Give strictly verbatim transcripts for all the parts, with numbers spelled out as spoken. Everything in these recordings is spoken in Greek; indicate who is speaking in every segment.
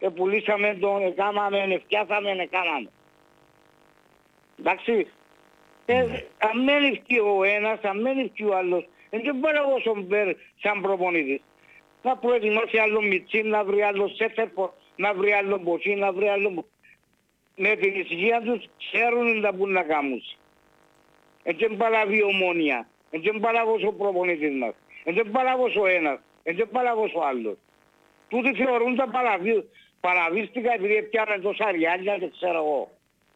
Speaker 1: επουλήσαμε τον, εκάμαμε, εφτιάσαμε, εκάμαμε. Εντάξει. Ε, αν μένει ευκεί ο ένας, αν μένει ευκεί ο άλλος, δεν μπορεί να όσον μπέρ σαν προπονητής. Να προετοιμάσει άλλο Μιτσίν, να βρει άλλο Σέτερπο, να βρει άλλο Μποσί, να βρει άλλο... Με την ησυχία τους ξέρουν τα που να κάνουν. Έτσι δεν παλαβεί ομόνια, έτσι δεν παλαβώς ο προπονητής μας, έτσι δεν παλαβώς ο ένας, έτσι δεν παλαβώς ο άλλος. Τούτοι θεωρούν τα παλαβί, παλαβίστηκα επειδή πιάνε τόσα ριάλια και ξέρω εγώ.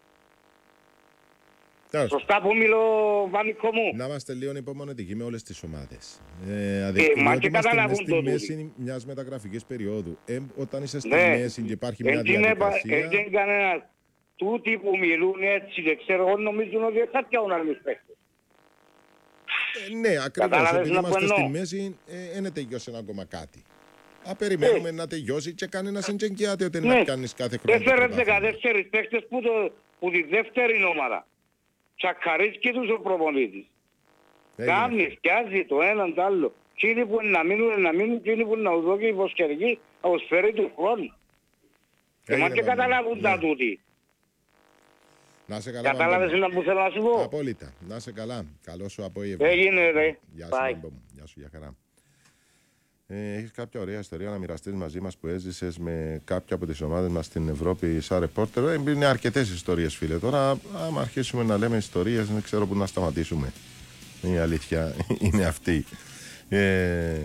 Speaker 1: Σωστά που μιλώ, Βάμικο μου.
Speaker 2: Να είμαστε λίγο υπομονετικοί με όλες τις ομάδες. Ε,
Speaker 1: ε, μα και καταλαβούν
Speaker 2: στη
Speaker 1: το
Speaker 2: μέση μιας μεταγραφικής περίοδου. Ε, όταν είσαι στη
Speaker 1: ναι.
Speaker 2: μέση και υπάρχει μια
Speaker 1: έτσι
Speaker 2: διαδικασία...
Speaker 1: Έτσι είναι κανένας. Τούτοι που μιλούν έτσι δεν ξέρω, εγώ νομίζουν ότι θα πιάουν άλλους παίκτες.
Speaker 2: Ε, ναι, ακριβώς. Επειδή είμαστε στη μέση, δεν ε, τελειώσει ακόμα κάτι. Α, περιμένουμε ε. να τελειώσει και κανένας δεν εγγυάται ότι ναι. να κάνεις κάθε χρόνο.
Speaker 1: Έφερε δεκατέσσερις παίκτες που, το, που τη δεύτερη ομάδα. Τσακαρίσκει τους ο προπονήτης. Κάνει, φτιάζει το έναν το άλλο. Εκείνοι που να μείνουν, να μείνουν, εκείνοι που να ουδώ και υποσκεργεί, θα τους φέρει του χρόνου. Και μα και καταλάβουν τα τούτοι.
Speaker 2: Να σε καλά.
Speaker 1: Κατάλαβες ένα που θέλω να σου πω.
Speaker 2: Απόλυτα. Να σε καλά. Καλό σου απόγευμα.
Speaker 1: Έγινε ρε.
Speaker 2: Γεια σου, Μπαμπό μου. Γεια σου, για χαρά. Ε, έχεις κάποια ωραία ιστορία να μοιραστείς μαζί μας που έζησες με κάποια από τις ομάδες μας στην Ευρώπη σαν ρεπόρτερ? Ε, είναι αρκετές ιστορίες, φίλε. Τώρα, άμα αρχίσουμε να λέμε ιστορίες, δεν ξέρω πού να σταματήσουμε. Η αλήθεια είναι αυτή. Ε,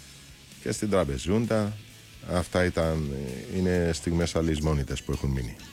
Speaker 2: και στην Τραπεζούντα, αυτά ήταν, είναι στιγμές αλυσμόνητες που έχουν μείνει.